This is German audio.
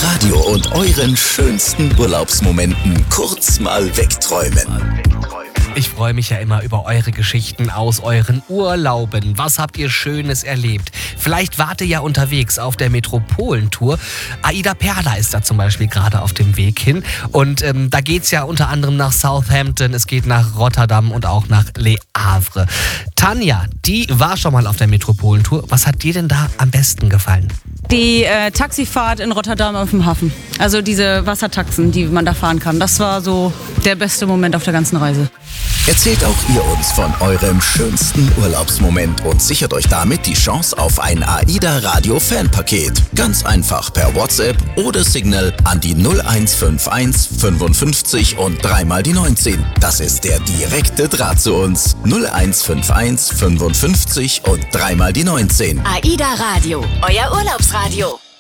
Radio und euren schönsten Urlaubsmomenten kurz mal wegträumen. Ich freue mich ja immer über eure Geschichten aus euren Urlauben. Was habt ihr Schönes erlebt? Vielleicht wart ihr ja unterwegs auf der Metropolentour. Aida Perla ist da zum Beispiel gerade auf dem Weg hin. Und da geht's ja unter anderem nach Southampton, es geht nach Rotterdam und auch nach Le Havre. Tanja, die war schon mal auf der Metropolentour. Was hat dir denn da am besten gefallen? Die Taxifahrt in Rotterdam auf dem Hafen. Also diese Wassertaxen, die man da fahren kann. Das war so der beste Moment auf der ganzen Reise. Erzählt auch ihr uns von eurem schönsten Urlaubsmoment und sichert euch damit die Chance auf ein AIDA Radio Fanpaket. Ganz einfach per WhatsApp oder Signal an die 0151 55 und 3 mal die 19. Das ist der direkte Draht zu uns. 0151 55 und 3 mal die 19. AIDA Radio, euer Urlaubsradio.